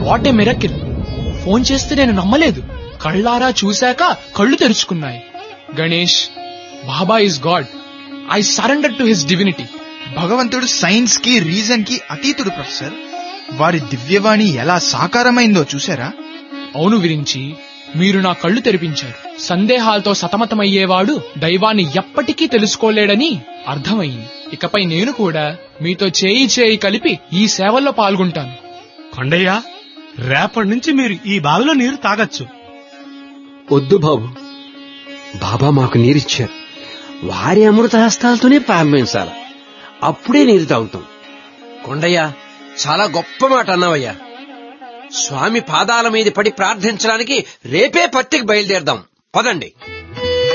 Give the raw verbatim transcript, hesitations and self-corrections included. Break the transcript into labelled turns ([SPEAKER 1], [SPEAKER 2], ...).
[SPEAKER 1] What a miracle. Phone చేస్తే నేను నమ్మలేదు. కళ్ళారా చూశాక కళ్ళు తెరుచుకున్నాయి. గణేష్, బాబా is God. I surrender to his divinity.
[SPEAKER 2] భగవంతుడు సైన్స్ కి రీజన్ కి అతీతుడు ప్రొఫెసర్. వారి దివ్యవాణి ఎలా సాకారమైందో చూసారా?
[SPEAKER 1] అవును విరించి, మీరు నా కళ్ళు తెరిపించారు. సందేహాలతో సతమతమయ్యేవాడు దైవాన్ని ఎప్పటికీ తెలుసుకోలేడని అర్థమైంది. ఇకపై నేను కూడా మీతో చేయి చేయి కలిపి ఈ సేవల్లో పాల్గొంటాను.
[SPEAKER 3] కొండయ్య, రేపటి నుంచి మీరు ఈ బావిలో నీరు తాగొచ్చు.
[SPEAKER 4] వద్దు బాబు, బాబా మాకు నీరిచ్చారు. వారి అమృత హస్తాలతోనే ప్రారంభించాలి. అప్పుడే నీరు తాగుతాం.
[SPEAKER 5] కొండయ్య, చాలా గొప్ప మాట అన్నావయ్యా. స్వామి పాదాల మీద పడి ప్రార్థించడానికి రేపే పత్తికి బయలుదేరదాం. పదండి.